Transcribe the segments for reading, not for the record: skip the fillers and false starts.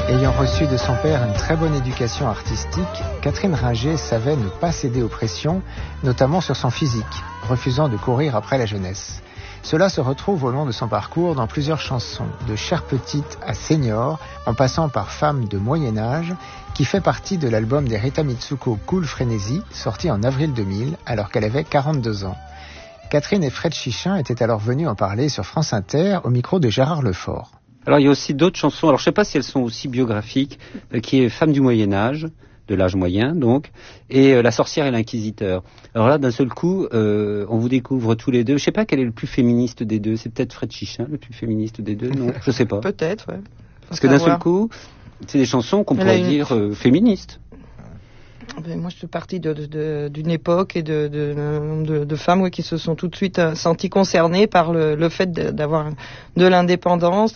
Ayant reçu de son père une très bonne éducation artistique, Catherine Ringer savait ne pas céder aux pressions, notamment sur son physique, refusant de courir après la jeunesse. Cela se retrouve au long de son parcours dans plusieurs chansons, de Chère Petite à Senior, en passant par Femme de Moyen-Âge, qui fait partie de l'album des Rita Mitsuko Cool Frénésie, sorti en avril 2000, alors qu'elle avait 42 ans. Catherine et Fred Chichin étaient alors venus en parler sur France Inter, au micro de Gérard Lefort. Alors il y a aussi d'autres chansons, alors je ne sais pas si elles sont aussi biographiques, qui est Femme du Moyen-Âge, de l'âge moyen donc, et La sorcière et l'inquisiteur. Alors là, d'un seul coup, on vous découvre tous les deux. Je ne sais pas quel est le plus féministe des deux. C'est peut-être Fred Chichin, le plus féministe des deux, non? Je ne sais pas. Peut-être, ouais. Parce que d'un seul coup, c'est des chansons qu'on pourrait dire féministes. Moi, je suis partie d'une époque et de femmes qui se sont tout de suite senties concernées par le fait d'avoir de l'indépendance,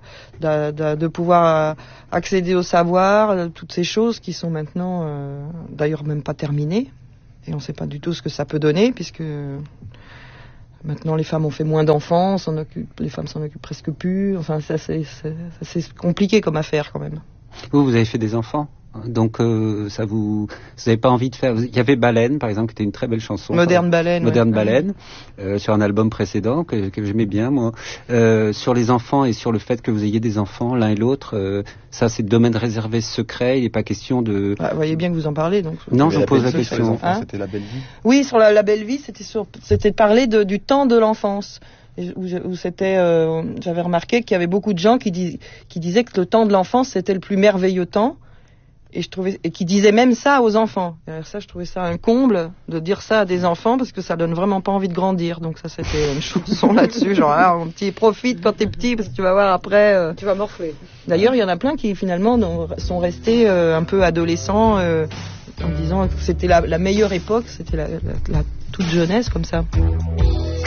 de pouvoir accéder au savoir, toutes ces choses qui sont maintenant, d'ailleurs, même pas terminées. Et on ne sait pas du tout ce que ça peut donner, puisque maintenant les femmes ont fait moins d'enfants, les femmes s'en occupent presque plus. Enfin, c'est compliqué comme affaire quand même. Vous avez fait des enfants? Donc ça vous n'avez pas envie de faire? Il y avait Baleine par exemple qui était une très belle chanson. Moderne Baleine. Moderne Baleine, sur un album précédent que j'aimais bien moi. Sur les enfants et sur le fait que vous ayez des enfants l'un et l'autre, ça c'est domaine réservé secret. Il n'est pas question de. Vous voyez bien que vous en parlez donc. Non, je pose la question. C'était La Belle Vie. Oui, sur la Belle Vie, c'était parler du temps de l'enfance. Où c'était, j'avais remarqué qu'il y avait beaucoup de gens qui disaient que le temps de l'enfance c'était le plus merveilleux temps. Et qui disait même ça aux enfants. Et ça, je trouvais ça un comble de dire ça à des enfants parce que ça donne vraiment pas envie de grandir. Donc ça, c'était une chanson là-dessus, genre mon petit profite quand t'es petit parce que tu vas voir après. Tu vas morfler. D'ailleurs, il y en a plein qui finalement sont restés un peu adolescents en disant que c'était la meilleure époque, c'était la toute jeunesse comme ça.